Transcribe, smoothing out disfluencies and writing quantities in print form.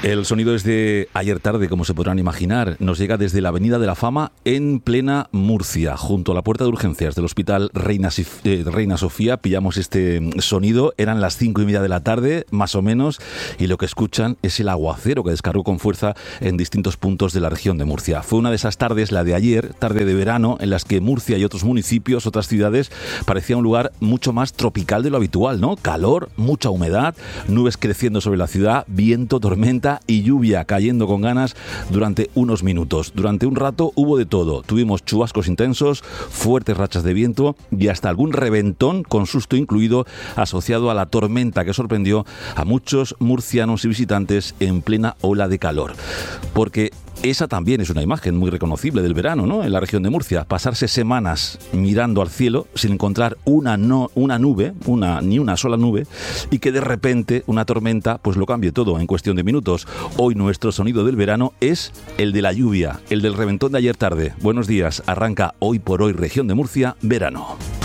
El sonido es de ayer tarde, como se podrán imaginar. Nos llega desde la Avenida de la Fama en plena Murcia, junto a la puerta de urgencias del Hospital Reina Sofía. Pillamos este sonido, eran las 5:30 de la tarde, más o menos, y lo que escuchan es el aguacero que descargó con fuerza en distintos puntos de la región de Murcia. Fue una de esas tardes, la de ayer, tarde de verano, en las que Murcia y otros municipios, otras ciudades, parecía un lugar mucho más tropical de lo habitual, ¿no? Calor, mucha humedad, nubes creciendo sobre la ciudad, viento, tormenta y lluvia cayendo con ganas durante unos minutos. Durante un rato hubo de todo. Tuvimos chubascos intensos, fuertes rachas de viento y hasta algún reventón con susto incluido asociado a la tormenta que sorprendió a muchos murcianos y visitantes en plena ola de calor. Porque esa también es una imagen muy reconocible del verano, ¿no? En la región de Murcia, pasarse semanas mirando al cielo sin encontrar ni una sola nube, y que de repente una tormenta pues lo cambie todo en cuestión de minutos. Hoy nuestro sonido del verano es el de la lluvia, el del reventón de ayer tarde. Buenos días, arranca Hoy por Hoy Región de Murcia, verano.